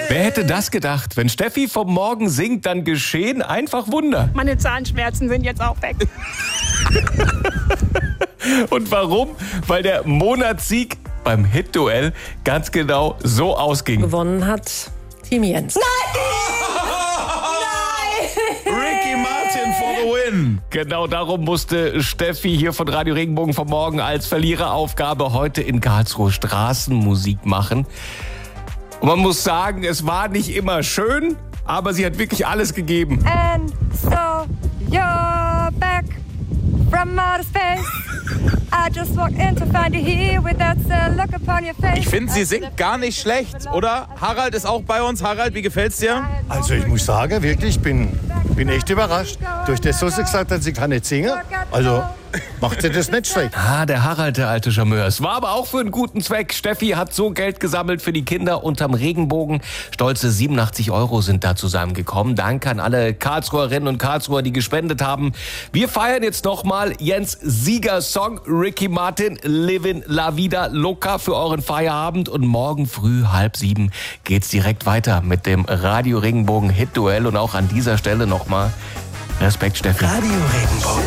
Wer hätte das gedacht? Wenn Steffi vom Morgen singt, dann geschehen einfach Wunder. Meine Zahnschmerzen sind jetzt auch weg. Und warum? Weil der Monatssieg beim Hit-Duell ganz genau so ausging. Gewonnen hat Team Jens. Ricky Martin for the win. Genau darum musste Steffi hier von Radio Regenbogen vom Morgen als Verliereraufgabe heute in Karlsruhe Straßenmusik machen. Und man muss sagen, es war nicht immer schön, aber sie hat wirklich alles gegeben. And so you're back from outer space. I just walked in to find you here with that look upon your face. Ich finde, sie singt gar nicht schlecht, oder? Harald ist auch bei uns. Harald, wie gefällt's dir? Also ich muss sagen, wirklich, bin echt überrascht. Durch das, was sie gesagt hat, sie kann nicht singen. Also macht sie das nicht schlecht. Der Harald, der alte Charmeur. Es war aber auch für einen guten Zweck. Steffi hat so Geld gesammelt für die Kinder unterm Regenbogen. Stolze 87 € sind da zusammengekommen. Danke an alle Karlsruherinnen und Karlsruher, die gespendet haben. Wir feiern jetzt nochmal Jens Siegersong Ricky Martin, Livin' La Vida Loca für euren Feierabend. Und morgen früh 6:30 geht's direkt weiter mit dem Radio Regenbogen Hit Duell. Und auch an dieser Stelle nochmal Respekt, Steffi. Radio Regenbogen.